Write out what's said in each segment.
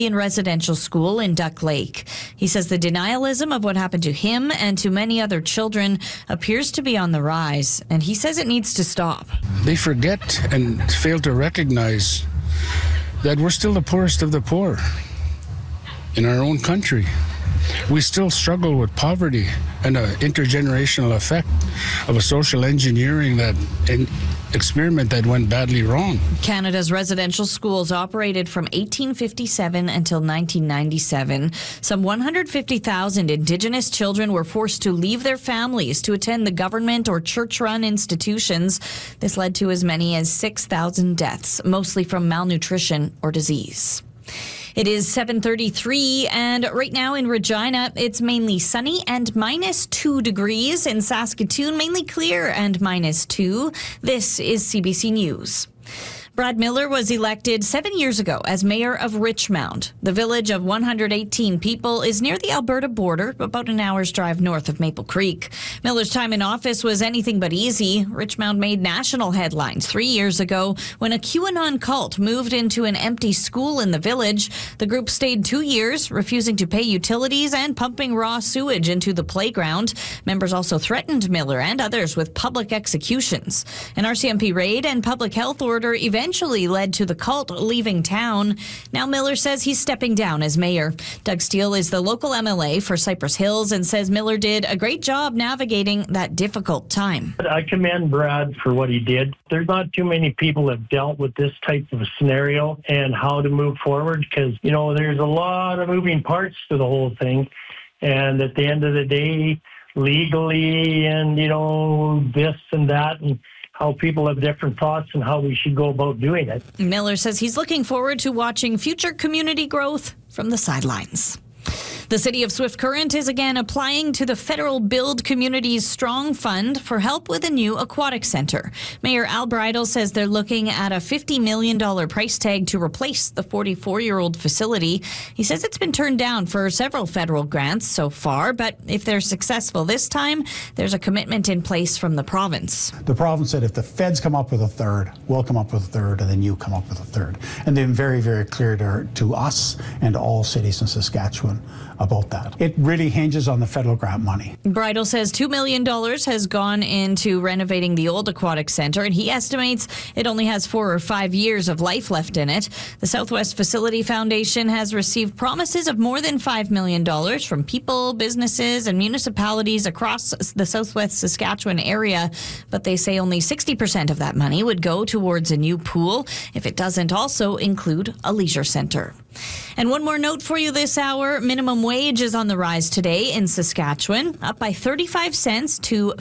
in residential school in Duck Lake. He says the denialism of what happened to him and to many other children appears to be on the rise, and he says it needs to stop. They forget and fail to recognize that we're still the poorest of the poor in our own country. We still struggle with poverty and an intergenerational effect of a social engineering experiment that went badly wrong. Canada's residential schools operated from 1857 until 1997. Some 150,000 Indigenous children were forced to leave their families to attend the government or church-run institutions. This led to as many as 6,000 deaths, mostly from malnutrition or disease. It is 7:33, and right now in Regina, it's mainly sunny and -2 degrees. In Saskatoon, mainly clear and -2. This is CBC News. Brad Miller was elected 7 years ago as mayor of Richmond. The village of 118 people is near the Alberta border, about an hour's drive north of Maple Creek. Miller's time in office was anything but easy. Richmond made national headlines 3 years ago when a QAnon cult moved into an empty school in the village. The group stayed 2 years, refusing to pay utilities and pumping raw sewage into the playground. Members also threatened Miller and others with public executions. An RCMP raid and public health order eventually led to the cult leaving town. Now Miller says he's stepping down as mayor. Doug Steele is the local MLA for Cypress Hills and says Miller did a great job navigating that difficult time. I commend Brad for what he did. There's not too many people that have dealt with this type of a scenario and how to move forward because, there's a lot of moving parts to the whole thing. And at the end of the day, legally and, this and that and how people have different thoughts and how we should go about doing it. Miller says he's looking forward to watching future community growth from the sidelines. The city of Swift Current is again applying to the federal Build Communities Strong Fund for help with a new aquatic center. Mayor Al Bridle says they're looking at a $50 million price tag to replace the 44-year-old facility. He says it's been turned down for several federal grants so far, but if they're successful this time, there's a commitment in place from the province. The province said if the feds come up with a third, we'll come up with a third, and then you come up with a third. And they've been very, very clear to us and to all cities in Saskatchewan about that. It really hinges on the federal grant money. Bridle says $2 million has gone into renovating the old aquatic center, and he estimates it only has 4 or 5 years of life left in it. The Southwest Facility Foundation has received promises of more than $5 million from people, businesses, and municipalities across the Southwest Saskatchewan area, but they say only 60% of that money would go towards a new pool if it doesn't also include a leisure center. And one more note for you this hour. Minimum wage is on the rise today in Saskatchewan, up by 35 cents to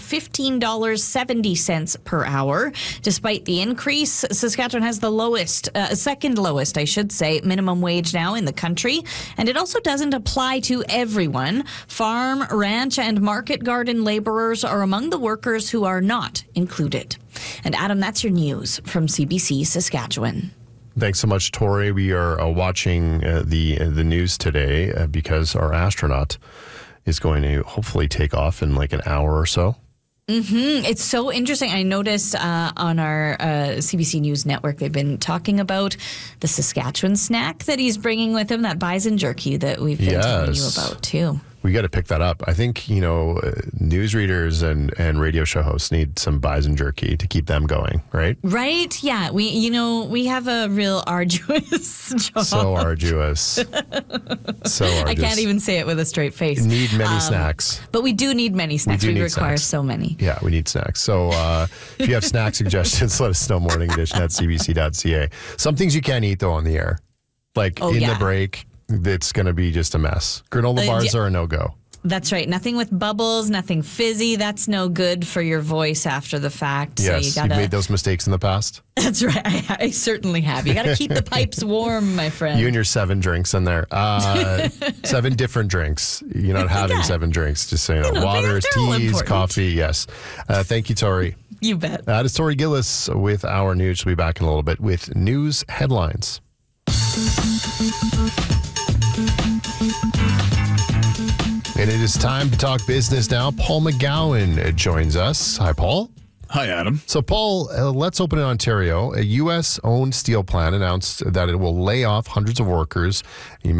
$15.70 per hour. Despite the increase, Saskatchewan has the second lowest, minimum wage now in the country. And it also doesn't apply to everyone. Farm, ranch, and market garden laborers are among the workers who are not included. And Adam, that's your news from CBC Saskatchewan. Thanks so much, Tori. We are watching the news today because our astronaut is going to hopefully take off in like an hour or so. It's so interesting. I noticed on our CBC News network, they've been talking about the Saskatchewan snack that he's bringing with him, that bison jerky that we've been telling you about too. We got to pick that up. I think, newsreaders and radio show hosts need some bison jerky to keep them going, right? Right. Yeah. We have a real arduous job. So arduous. I can't even say it with a straight face. Need many snacks. But we do need many snacks. We require so many. Yeah, we need snacks. So if you have snack suggestions, let us know. Morning Edition at cbc.ca. Some things you can't eat, though, on the air. The break. It's going to be just a mess. Granola bars are a no-go. That's right. Nothing with bubbles, nothing fizzy. That's no good for your voice after the fact. Yes, so you've made those mistakes in the past. That's right. I certainly have. You got to keep the pipes warm, my friend. You and your 7 drinks in there. 7 different drinks. You're not having 7 drinks. Just saying, waters, teas, coffee. Yes. Thank you, Tori. You bet. That is Tori Gillis with our news. We'll be back in a little bit with news headlines. And it is time to talk business now. Paul McGowan joins us. Hi, Paul. Hi, Adam. So, Paul, let's open in Ontario. A U.S.-owned steel plant announced that it will lay off hundreds of workers. You